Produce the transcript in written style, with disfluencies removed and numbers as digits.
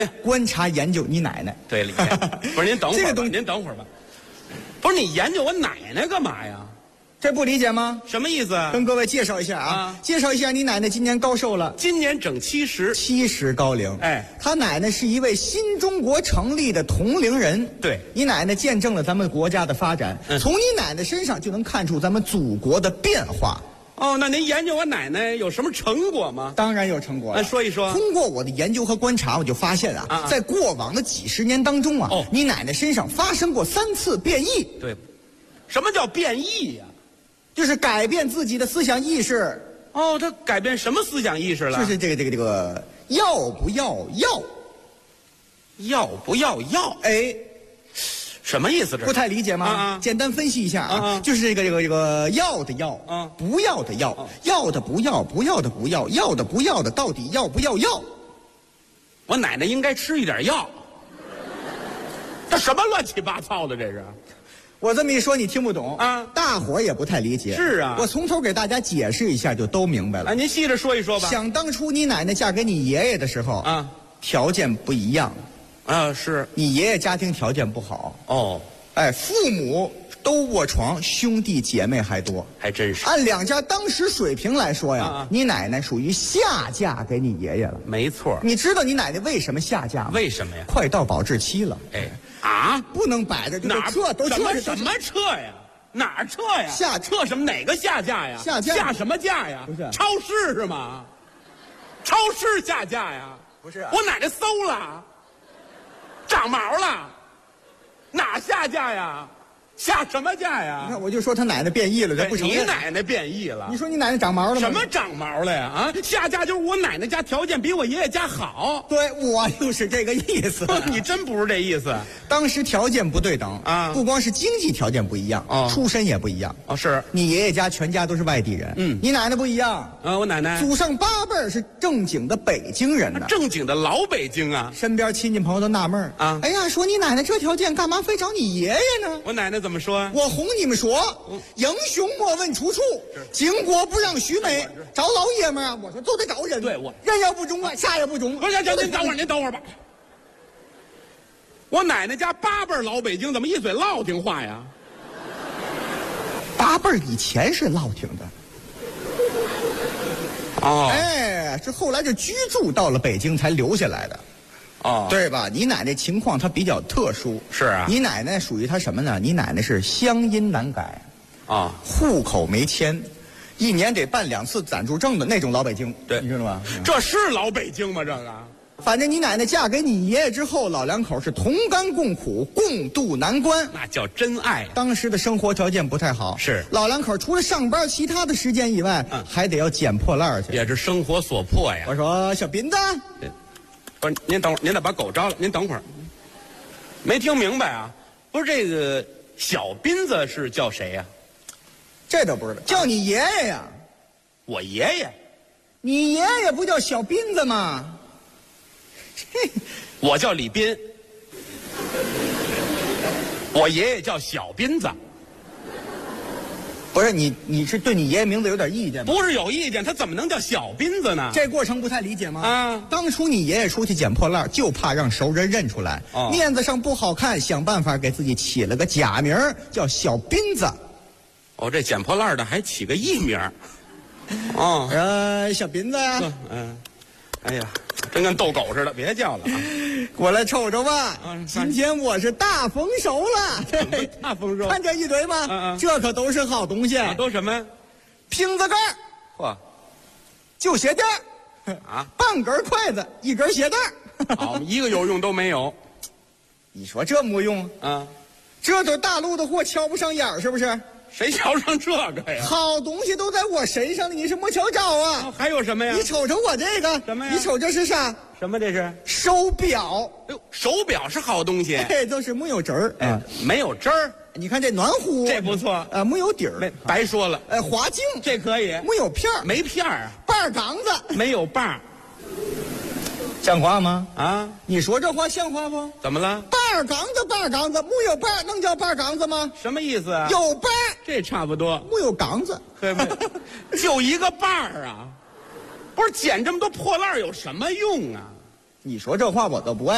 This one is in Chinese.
观察研究你奶奶。 对了，不是您等会儿吧， 这个东西您等会儿吧。不是你研究我奶奶干嘛呀？ 这不理解吗？ 什么意思啊？ 跟各位介绍一下啊，介绍一下你奶奶今年高寿了今年整70 高龄。 哎， 她奶奶是一位新中国成立的同龄人。 对， 你奶奶见证了咱们国家的发展，从你奶奶身上就能看出咱们祖国的变化。 哦，那您研究我奶奶有什么成果吗？ 当然有成果了。 说一说。 通过我的研究和观察，我就发现在过往的几十年当中你奶奶身上发生过3次变异。 对，什么叫变异呀？ 就是改变自己的思想意识。 哦，他改变什么思想意识了？ 就是这个要不要要？ 要不要要？ 哎。 什么意思？这不太理解吗？简单分析一下就是这个要的要，不要的要，要的不要，不要的不要，要的不要的到底要不要要？ 我奶奶应该吃一点药。这什么乱七八糟的？这是？ 我这么一说你听不懂大伙儿也不太理解。 是啊， 我从头给大家解释一下就都明白了。 您细着说一说吧。 想当初你奶奶嫁给你爷爷的时候条件不一样。 是你爷爷家庭条件不好哦， 父母都卧床，兄弟姐妹还多， 还真是。 按两家当时水平来说呀，你奶奶属于下嫁给你爷爷了。 没错。 你知道你奶奶为什么下嫁吗？ 为什么呀？ 快到保质期了。不能摆着， 哪撤都撤什么撤呀？哪儿撤呀？ 下撤什么？哪个下架呀？ 下架下什么架呀？ 不是超市是吗？超市下架呀？ 不是我奶奶馊了。长毛了，哪下架呀？下什么架呀？ 你看，我就说他奶奶变异了，这不成。 你奶奶变异了？ 你说你奶奶长毛了吗？ 什么长毛了呀？下架就是我奶奶家条件比我爷爷家好。 对，我就是这个意思。 你真不是这意思。 当时条件不对等不光是经济条件不一样出身也不一样是你爷爷家全家都是外地人你奶奶不一样我奶奶祖上8辈是正经的北京人呢， 正经的老北京啊。 身边亲戚朋友都纳闷哎呀，说你奶奶这条件干嘛非找你爷爷呢？ 我奶奶怎么说？ 我哄你们说英雄莫问出处，经国不让须眉，找老爷们我说都得找人。 对，我人要不中啥也不中。 不是，您等会儿吧。我奶奶家8辈老北京，怎么一嘴烙挺话呀 ？8辈以前是烙挺的。是后来就居住到了北京才留下来的。对吧？你奶奶情况她比较特殊。 是啊。 你奶奶属于她什么呢？你奶奶是乡音难改户口没迁，1年得办2次暂住证的那种老北京。 对， 你知道吗？ 这是老北京吗？这个。 反正你奶奶嫁给你爷爷之后，老两口是同甘共苦，共度难关， 那叫真爱。 当时的生活条件不太好， 是老两口除了上班，其他的时间以外，还得要捡破烂去， 也是生活所迫呀。 我说小斌子， 不是您等会儿，您得把狗招了。您等会儿，没听明白啊？不是这个小斌子是叫谁呀？ 这都不知道，叫你爷爷呀。 我爷爷？ 你爷爷不叫小斌子吗？ 我叫李斌，我爷爷叫小斌子。 不是你是对你爷爷名字有点意见吗？ 不是有意见，他怎么能叫小斌子呢？ 这过程不太理解吗？当初你爷爷出去捡破烂，就怕让熟人认出来，面子上不好看，想办法给自己起了个假名，叫小斌子。 这捡破烂的还起个艺名。 小斌子呀。 哎呀，真跟逗狗似的，别叫了过来瞅瞅吧。今天我是大丰收了。 大丰收， 看这一堆吗？这可都是好东西。 都什么？ 瓶子盖嚯， 旧鞋垫半根筷子，1根鞋带好，一个有用都没有。 你说这没用这都大陆的货，瞧不上眼儿是不是？ 谁瞧上这个呀？ 好东西都在我身上了，你是没瞧着啊？ 还有什么呀？ 你瞅瞅我这个什么呀？ 你瞅这是啥？ 什么这是？ 手表。 手表是好东西。 都是没有针儿。 没有针儿。 你看这暖壶， 这不错。 没有底儿。 白说了。 花镜， 这可以。 没有片儿。 没片儿。 把杠子， 没有把。 像话吗？你说这话像话不？ 怎么了？ 把杠子，没有把能叫把杠子吗？ 什么意思啊？ 有把， 这差不多。 没有杠子， 对不对？就一个把啊！不是捡这么多破烂有什么用啊？ 你说这话我都不爱。